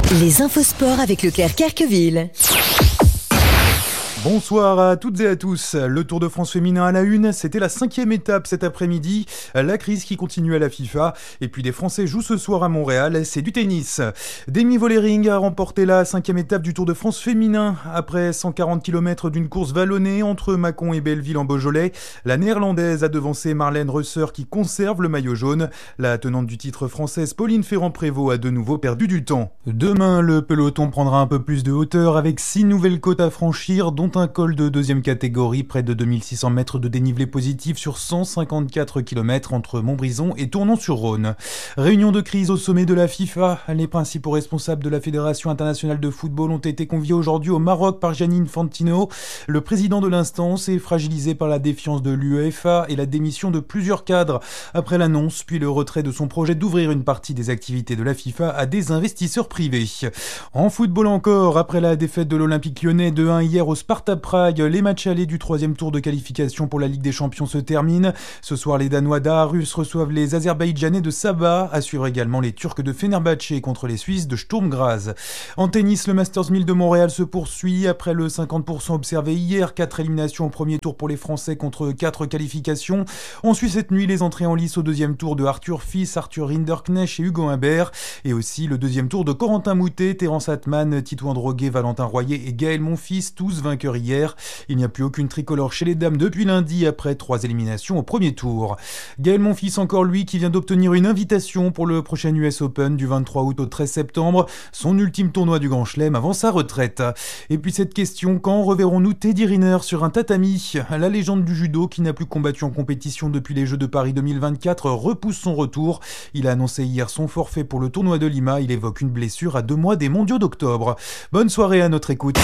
Les infos sport avec Leclerc Querqueville. Bonsoir à toutes et à tous. Le Tour de France féminin à la une, c'était la 5e étape cet après-midi. La crise qui continue à la FIFA. Et puis des Français jouent ce soir à Montréal, c'est du tennis. Demi Vollering a remporté la 5e étape du Tour de France féminin. Après 140 km d'une course vallonnée entre Mâcon et Belleville en Beaujolais, la néerlandaise a devancé Marlène Reusser qui conserve le maillot jaune. La tenante du titre française Pauline Ferrand-Prévot a de nouveau perdu du temps. Demain, le peloton prendra un peu plus de hauteur avec 6 nouvelles côtes à franchir, dont un col de deuxième catégorie, près de 2600 mètres de dénivelé positif sur 154 km entre Montbrison et Tournon-sur-Rhône. Réunion de crise au sommet de la FIFA. Les principaux responsables de la Fédération internationale de football ont été conviés aujourd'hui au Maroc par Gianni Infantino. Le président de l'instance est fragilisé par la défiance de l'UEFA et la démission de plusieurs cadres après l'annonce puis le retrait de son projet d'ouvrir une partie des activités de la FIFA à des investisseurs privés. En football encore, après la défaite de l'Olympique Lyonnais 2-1 hier au Sparta Prague, les matchs allés du 3e tour de qualification pour la Ligue des Champions se terminent. Ce soir, les Danois d'Aarhus reçoivent les Azerbaïdjanais de Sabah, à suivre également les Turcs de Fenerbahçe contre les Suisses de Sturm Graz. En tennis, le Masters 1000 de Montréal se poursuit. Après le 50% observé hier, 4 éliminations au premier tour pour les Français contre 4 qualifications. On suit cette nuit les entrées en lice au 2e tour de Arthur Fils, Arthur Rinderknecht et Hugo Humbert. Et aussi le 2e tour de Corentin Moutet, Terence Atman, Tito Androguet, Valentin Royer et Gaël Monfils, tous vainqueurs hier. Il n'y a plus aucune tricolore chez les dames depuis lundi après 3 éliminations au premier tour. Gaël Monfils encore lui qui vient d'obtenir une invitation pour le prochain US Open du 23 août au 13 septembre, son ultime tournoi du Grand Chelem avant sa retraite. Et puis cette question, quand reverrons-nous Teddy Riner sur un tatami ? La légende du judo qui n'a plus combattu en compétition depuis les Jeux de Paris 2024 repousse son retour. Il a annoncé hier son forfait pour le tournoi de Lima. Il évoque une blessure à 2 mois des mondiaux d'octobre. Bonne soirée à notre écoute.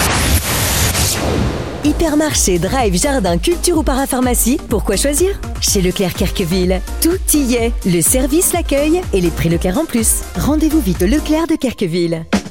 Hypermarché, drive, jardin, culture ou parapharmacie, pourquoi choisir ? Chez Leclerc Querqueville, tout y est. Le service, l'accueil et les prix Leclerc en plus. Rendez-vous vite au Leclerc de Querqueville.